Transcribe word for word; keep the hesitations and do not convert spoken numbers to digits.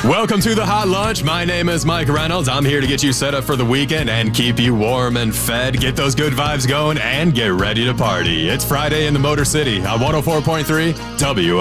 Welcome to the Hot Lunch. My name is Mike Reynolds. I'm here to get you set up for the weekend and keep you warm and fed, get those good vibes going, and get ready to party. It's Friday in the Motor City on one oh four point three W